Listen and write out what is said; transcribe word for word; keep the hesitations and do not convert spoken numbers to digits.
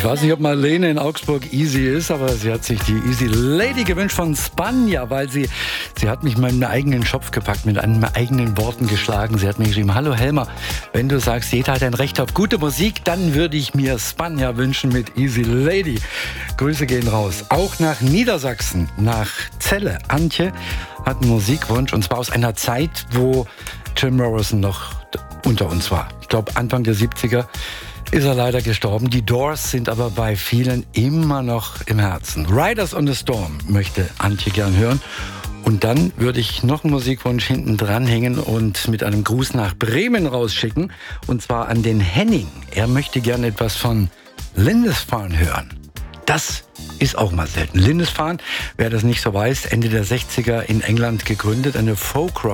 weiß nicht, ob Marlene in Augsburg easy ist, aber sie hat sich die Easy Lady gewünscht von Spanja, weil sie, sie hat mich mal in meinen eigenen Schopf gepackt, mit meinen eigenen Worten geschlagen. Sie hat mir geschrieben, hallo Helmer, wenn du sagst, jeder hat ein Recht auf gute Musik, dann würde ich mir Spanja wünschen mit Easy Lady. Grüße gehen raus. Auch nach Niedersachsen, nach Celle. Antje hat einen Musikwunsch, und zwar aus einer Zeit, wo Jim Morrison noch unter uns war. Ich glaube, Anfang der siebziger ist er leider gestorben. Die Doors sind aber bei vielen immer noch im Herzen. Riders on the Storm möchte Antje gern hören. Und dann würde ich noch einen Musikwunsch hinten dranhängen und mit einem Gruß nach Bremen rausschicken. Und zwar an den Henning. Er möchte gerne etwas von Lindisfarne hören. Das ist auch mal selten. Lindisfarne, wer das nicht so weiß, Ende der sechziger in England gegründet, eine Folk